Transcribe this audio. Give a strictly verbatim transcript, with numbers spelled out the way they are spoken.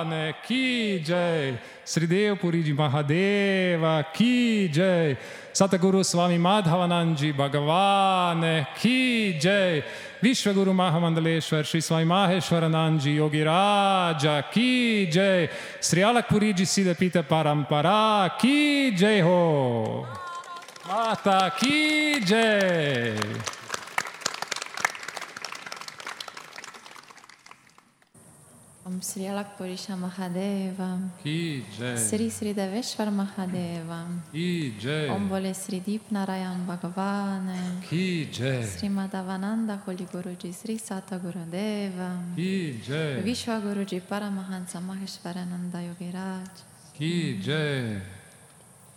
Bhagwan ki jai, Sridev Puriji Mahadeva ki jai, Satguru Swami Madhavanandji Bhagwan ki jai, Vishwaguru Mahamandaleshwar Shri Swami Maheshwaranandji Yogi Raja ki jai, Sri Alakpuriji Siddhapita Parampara ki jai ho, Mata ki jai. Om Sri Alakpurisha Mahadeva Ki jai. Sri Sri Deveshwar Mahadeva Ki jai. Om Bole Sri Deep Narayan Bhagavan Ki jai. Sri Madhavananda Holy Guruji Sri Sata Gurudeva Ki jai. Vishwa Guruji Paramahansa Maheshwarananda Yogi Raj Ki jai.